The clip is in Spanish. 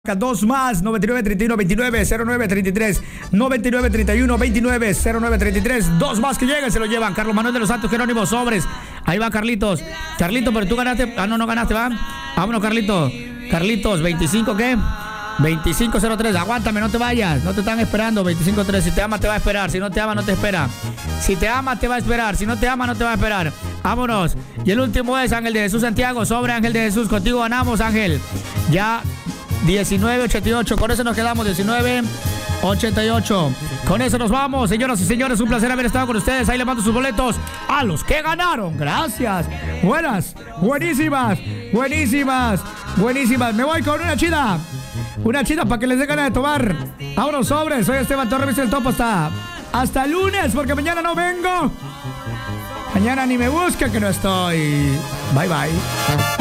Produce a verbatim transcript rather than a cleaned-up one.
Dos más, noventa y nueve, treinta y uno, veintinueve, cero nueve, treinta y tres, noventa y nueve, treinta y uno, veintinueve, cero nueve, treinta y tres. Dos más que llegan, se lo llevan. Carlos Manuel de los Santos Jerónimo Sobres. Ahí va Carlitos. Carlitos, pero tú ganaste. Ah, no, no ganaste, va. Vámonos, Carlitos. Carlitos, veinticinco, ¿qué? veinticinco cero tres. Aguántame, no te vayas. No te están esperando. veinticinco tres. Si te ama, te va a esperar. Si no te ama, no te espera. Si te ama, te va a esperar. Si no te ama, no te va a esperar. Vámonos. Y el último es Ángel de Jesús Santiago. Sobre Ángel de Jesús. Contigo ganamos, Ángel. Ya. diecinueve ochenta y ocho, con eso nos quedamos, diecinueve ochenta y ocho. Con eso nos vamos, señoras y señores, un placer haber estado con ustedes. Ahí le mando sus boletos a los que ganaron. Gracias. Buenas, buenísimas, buenísimas, buenísimas. Me voy con una chida. Una chida para que les dé ganas de tomar. Vámonos, sobres. Soy Esteban Torres, mister El Topo. Hasta, hasta el lunes, porque mañana no vengo. Mañana ni me busquen que no estoy. Bye, bye.